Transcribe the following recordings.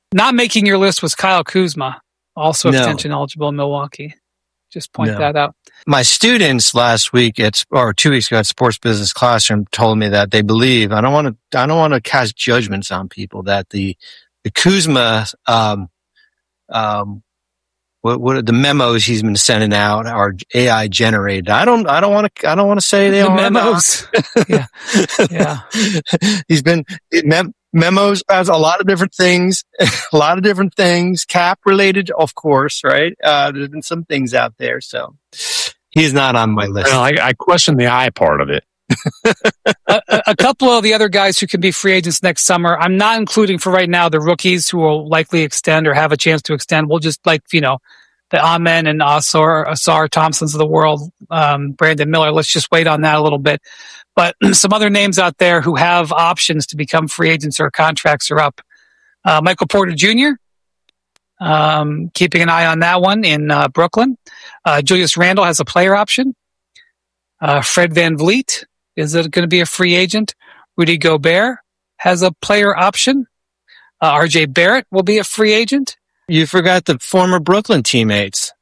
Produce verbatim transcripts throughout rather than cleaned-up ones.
Not making your list was Kyle Kuzma, also No. extension eligible in Milwaukee. Just point No. that out. My students last week at or two weeks ago at Sports Business Classroom told me that they believe I don't want to I don't want to cast judgments on people that the the Kuzma um um what what are the memos he's been sending out are A I generated. I don't I don't want to I don't want to say they The are memos. yeah. Yeah. He's been mem- memos as a lot of different things, a lot of different things, cap related, of course, right? Uh, there's been some things out there, so he's not on my list. Well, I, I question the I part of it. a, a couple of the other guys who can be free agents next summer, I'm not including for right now the rookies who will likely extend or have a chance to extend. We'll just like, you know, the Amen and Asar, Asar Thompsons of the world, um, Brandon Miller. Let's just wait on that a little bit. But some other names out there who have options to become free agents or contracts are up. Uh, Michael Porter Junior, um, keeping an eye on that one in uh, Brooklyn. Uh, Julius Randle has a player option. Uh, Fred VanVleet is going to be a free agent. Rudy Gobert has a player option. Uh, R J Barrett will be a free agent. You forgot the former Brooklyn teammates,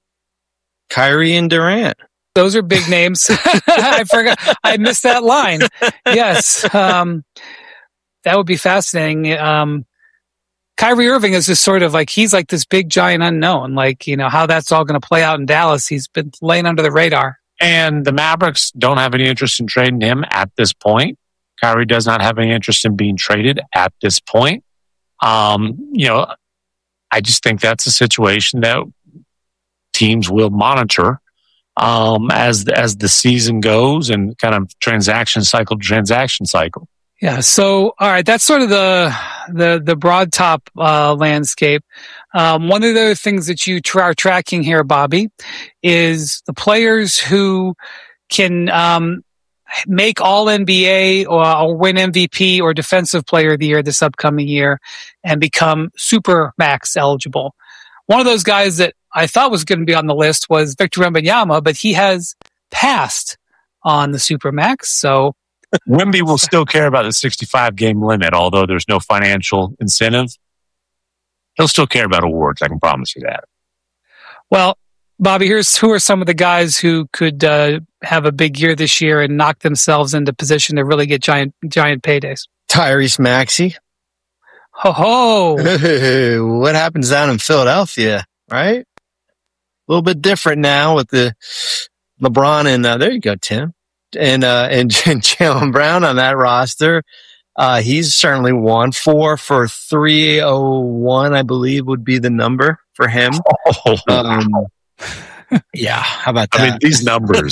Kyrie and Durant. Those are big names. I forgot. I missed that line. Yes. Um, that would be fascinating. Um, Kyrie Irving is just sort of like, he's like this big giant unknown. Like, you know, how that's all going to play out in Dallas. He's been laying under the radar. And the Mavericks don't have any interest in trading him at this point. Kyrie does not have any interest in being traded at this point. Um, you know, I just think that's a situation that teams will monitor um, as as the season goes and kind of transaction cycle to transaction cycle. Yeah. So, all right, that's sort of the the the broad top uh, landscape. Um, one of the other things that you tra- are tracking here, Bobby, is the players who can um, make All N B A or, or win M V P or Defensive Player of the Year this upcoming year and become Super Max eligible. One of those guys that I thought was going to be on the list was Victor Wembanyama, but he has passed on the Super Max. So Wemby will still care about the sixty-five game limit, although there's no financial incentive. He'll still care about awards. I can promise you that. Well, Bobby, here's who are some of the guys who could uh, have a big year this year and knock themselves into position to really get giant giant paydays. Tyrese Maxey. Ho ho! What happens down in Philadelphia, right? A little bit different now with the LeBron and uh, there you go, Tim, and uh, and, and Jaylen Brown on that roster. Uh, he's certainly one. Four for three oh one, I believe, would be the number for him. Oh, um, yeah, how about that? I mean, these numbers.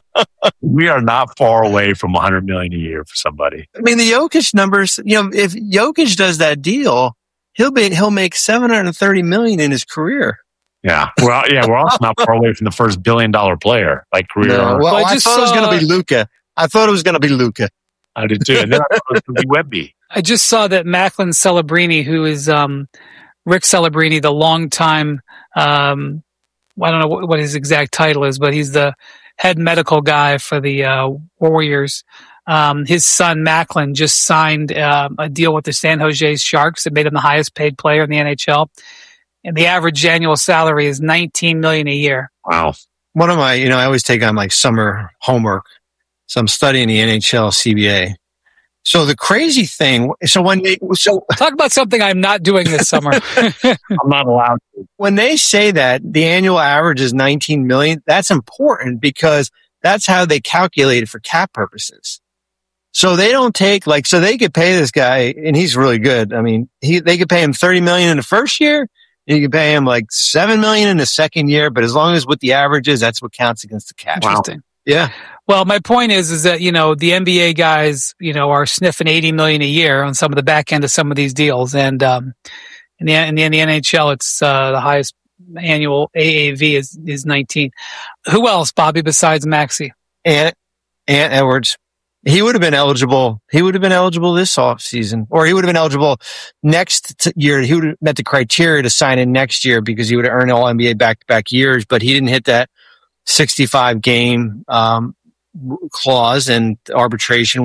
We are not far away from one hundred million dollars a year for somebody. I mean, the Jokic numbers. You know, if Jokic does that deal, he'll be he'll make seven hundred thirty million dollars in his career. Yeah, well, yeah, we're also not far away from the first billion dollar player, like career. No, well, Well, I I, just thought it was saw- going to be Luka. I thought it was going to be Luka. I did too. And then I thought it was going to be Wemby. I just saw that Macklin Celebrini, who is um, Rick Celebrini, the longtime, um, I don't know what, what his exact title is, but he's the head medical guy for the uh, Warriors. Um, his son Macklin just signed uh, a deal with the San Jose Sharks that made him the highest paid player in the N H L. And the average annual salary is nineteen million dollars a year. Wow. One of my, you know, I always take on like summer homework. So I'm studying the N H L C B A. So the crazy thing, so when they, so Talk about something I'm not doing this summer. I'm not allowed to. when they say that the annual average is nineteen million, that's important because that's how they calculate it for cap purposes. So they don't take like, so they could pay this guy and he's really good. I mean, he, they could pay him thirty million in the first year. You can pay him like seven million in the second year, but as long as what the average is, that's what counts against the cap. Interesting. Yeah. Well, my point is, is that, you know, the N B A guys, you know, are sniffing eighty million a year on some of the back end of some of these deals. And, um, in the, in the, in the N H L, it's, uh, the highest annual A A V is, is nineteen. Who else, Bobby, besides Maxey? Ant, Ant Edwards. He would have been eligible. He would have been eligible this off season, or he would have been eligible next t- year. He would have met the criteria to sign in next year because he would have earned all N B A back to back years, but he didn't hit that sixty-five game, um, clause and arbitration went,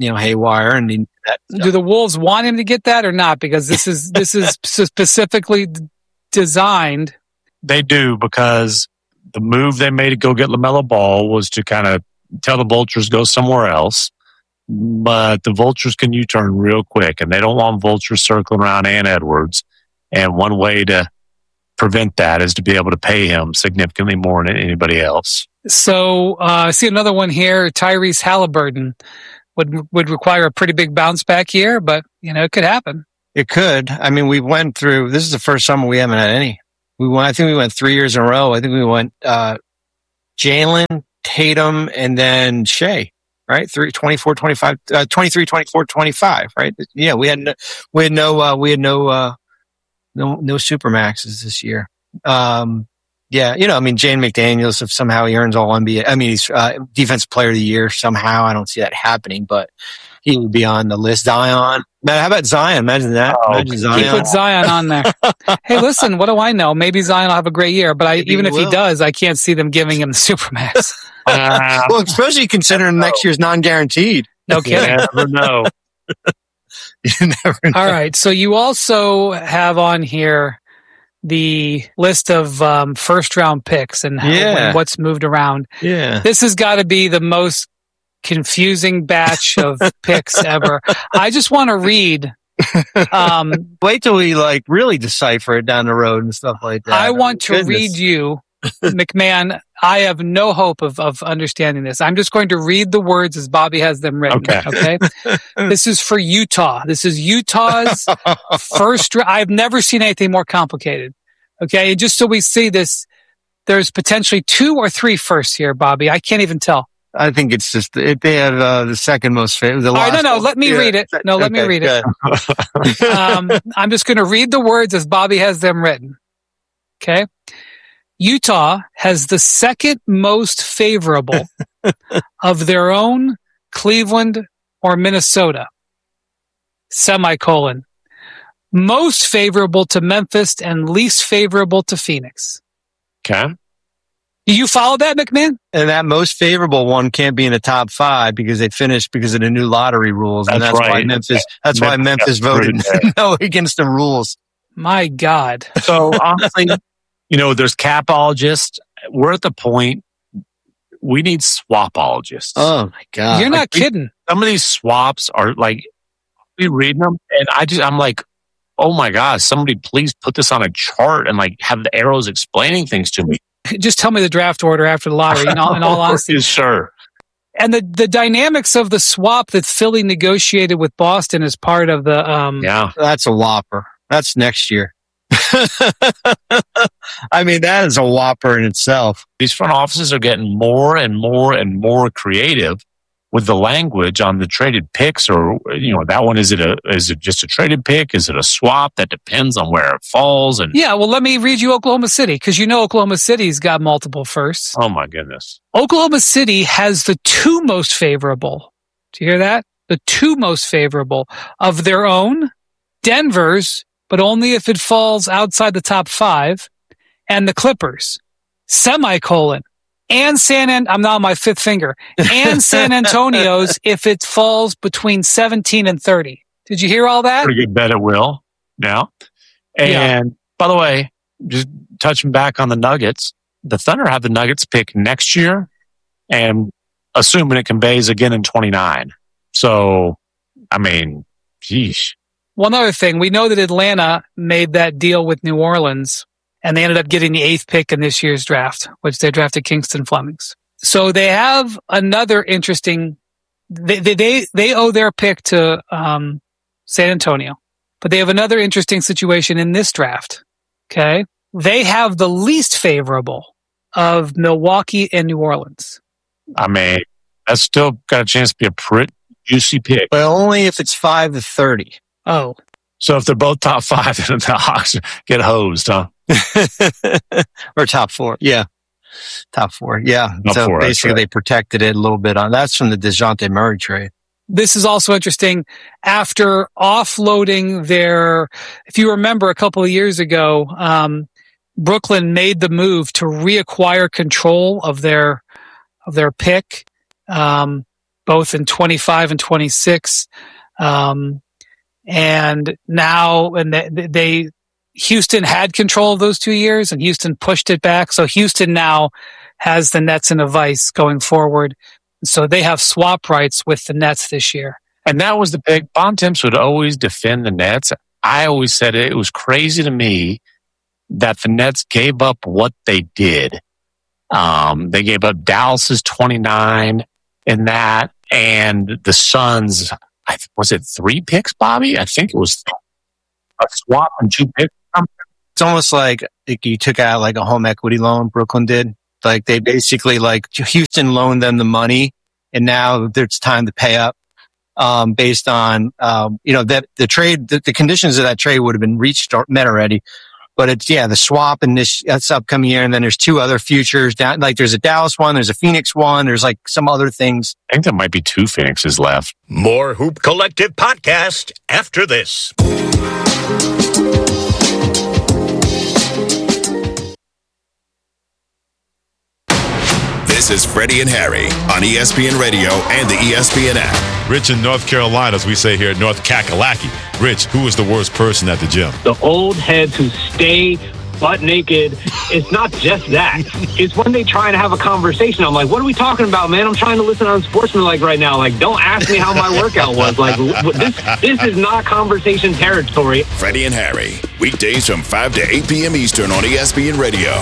you know, haywire and he, that. Do the Wolves want him to get that or not? Because this is this is specifically d- designed. They do, because the move they made to go get LaMelo Ball was to kind of tell the Vultures go somewhere else. But the Vultures can U-turn real quick, and they don't want Vultures circling around Ant Edwards. And one way to prevent that is to be able to pay him significantly more than anybody else. So uh, I see another one here. Tyrese Halliburton would would require a pretty big bounce back here, but you know it could happen. It could. I mean, we went through. This is the first summer we haven't had any. We went. I think we went three years in a row. I think we went uh, Jalen, Tatum, and then Shea. Right, three, twenty-four, twenty-five, uh, twenty-three, twenty-four, twenty-five. Right. Yeah, we had no, we had no, uh, we had no, uh, no, no supermaxes this year. Um, yeah, you know, I mean, Jane McDaniels, if somehow he earns all N B A, I mean, he's uh, defensive player of the year somehow. I don't see that happening, but he would be on the list. Zion, man, how about Zion? Imagine that. Oh, Imagine Zion. He put Zion on there. Hey, listen, what do I know? Maybe Zion will have a great year, but I, Maybe even he if he will. does, I can't see them giving him the supermax. Uh, Well, especially considering next year's non-guaranteed. No you kidding. never know. You never know. All right. So you also have on here the list of um, first round picks and, how, Yeah. and what's moved around. Yeah. This has got to be the most confusing batch of picks ever. I just want to read. Um, Wait till we like really decipher it down the road and stuff like that. I want to Goodness. read you, McMahon. I have no hope of, of understanding this. I'm just going to read the words as Bobby has them written. Okay. Okay. This is for Utah. This is Utah's first. ra- I've never seen anything more complicated. Okay. And just so we see this, there's potentially two or three firsts here, Bobby. I can't even tell. I think it's just it, they have uh, the second most favorite. The All right. No, last no. one. Let me Yeah. read it. No, let me Okay, read it. good. um, I'm just going to read the words as Bobby has them written. Okay. Utah has the second most favorable of their own Cleveland or Minnesota. Semicolon. Most favorable to Memphis and least favorable to Phoenix. Okay. Do you follow that, McMahon? And that most favorable one can't be in the top five because they finished because of the new lottery rules, and That's that's why right. Memphis. That's why Memphis Memphis got voted screwed no against the rules. My God. So honestly, you know, there's capologists. We're at the point we need swapologists. Oh my god! You're not like, we- kidding. Some of these swaps are like, we reading them, and I just, I'm like, oh my gosh, somebody please put this on a chart and like have the arrows explaining things to me. Just tell me the draft order after the lottery, in all, in all honesty. Sure. And the, the dynamics of the swap that Philly negotiated with Boston as part of the um, Yeah. That's a whopper. That's next year. I mean, that is a whopper in itself. These front offices are getting more and more and more creative with the language on the traded picks, or, you know, that one, is it a, is it just a traded pick? Is it a swap? That depends on where it falls. And Yeah, well, let me read you Oklahoma City, because you know Oklahoma City's got multiple firsts. oh my goodness. Oklahoma City has the two most favorable. Do you hear that? The two most favorable of their own, Denver's, but only if it falls outside the top five, and the Clippers, semicolon, and San An- I'm now on my fifth finger, and San Antonio's if it falls between seventeen and thirty. Did you hear all that? Pretty good bet it will now. And Yeah. by the way, just touching back on the Nuggets, the Thunder have the Nuggets pick next year, and assuming it conveys again in twenty-nine. So, I mean, geez. One other thing, we know that Atlanta made that deal with New Orleans, and they ended up getting the eighth pick in this year's draft, which they drafted Kingston Flemings. So they have another interesting. They they they, they owe their pick to um, San Antonio, but they have another interesting situation in this draft. Okay, they have the least favorable of Milwaukee and New Orleans. I mean, that's still got a chance to be a pretty juicy pick. But only if it's five to thirty. Oh, So if they're both top five, then the Hawks get hosed, huh? Or top four. Yeah. Top four. Yeah. Top so four, that's basically right. they protected it a little bit on that's from the DeJounte Murray trade. this is also interesting. After offloading their, if you remember a couple of years ago, um, Brooklyn made the move to reacquire control of their of their pick. Um, both in twenty-five and twenty-six. Um, and now, and they, they, Houston had control of those two years and Houston pushed it back. So Houston now has the Nets in a vice going forward. So they have swap rights with the Nets this year. And that was the big, Bontemps would always defend the Nets. I always said it, it was crazy to me that the Nets gave up what they did. Um, they gave up Dallas's twenty-nine in that, and the Suns, I, was it three picks, Bobby? I think it was a swap and two picks. It's almost like, like you took out like a home equity loan, Brooklyn did. Like they basically, like Houston loaned them the money, and now it's time to pay up. Um, based on, um, you know, that the trade, the, the conditions of that trade would have been reached or met already. But it's, yeah, the swap and this, that's upcoming year. And then there's two other futures down, like there's a Dallas one, there's a Phoenix one, there's like some other things. I think there might be two Phoenixes left. More Hoop Collective podcast after this. This is Freddie and Harry on E S P N Radio and the E S P N app. Rich in North Carolina, as we say here at North Kakalaki. Rich, who is the worst person at the gym? The old heads who stay butt naked. It's not just that. It's when they try and have a conversation. I'm like, what are we talking about, man? I'm trying to listen on Sportsmanlike right now. Like, don't ask me how my workout was. Like, this, this is not conversation territory. Freddie and Harry, weekdays from five to eight p.m. Eastern on E S P N Radio.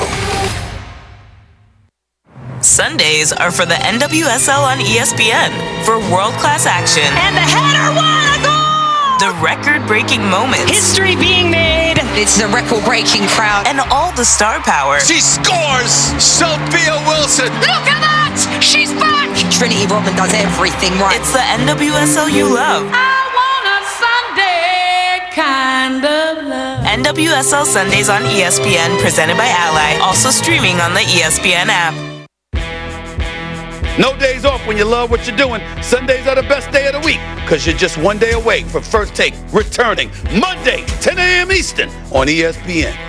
Sundays are for the N W S L on E S P N for world-class action. And the header won a goal! The record-breaking moments. History being made. It's the record-breaking crowd. And all the star power. She scores! Sophia Wilson! Look at that! She's back! Trinity Rodman does everything right. It's the N W S L you love. I want a Sunday kind of love. N W S L Sundays on E S P N, presented by Ally. Also streaming on the E S P N app. No days off when you love what you're doing. Sundays are the best day of the week because you're just one day away from First Take returning Monday, ten a.m. Eastern on E S P N.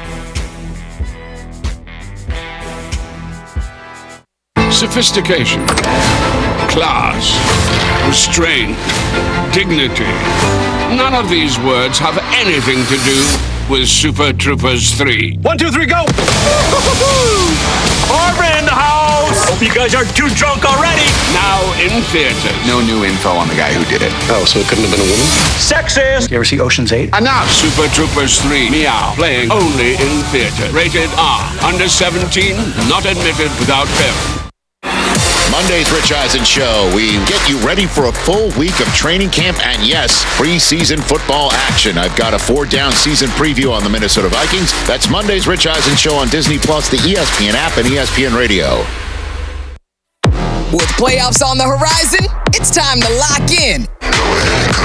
Sophistication, class, restraint, dignity. None of these words have anything to do with Super Troopers three. One, two, three, go! Barbara in the house! Hope you guys aren't too drunk already! Now in theaters. No new info on the guy who did it. Oh, so it couldn't have been a woman? Sexist! You ever see Ocean's eight? Enough! Super Troopers three, Meow, playing only in theater. Rated R. Under seventeen, not admitted without parent. Monday's Rich Eisen Show. We get you ready for a full week of training camp and, yes, preseason football action. I've got a four-down season preview on the Minnesota Vikings. That's Monday's Rich Eisen Show on Disney Plus, the E S P N app, and E S P N Radio. With playoffs on the horizon, it's time to lock in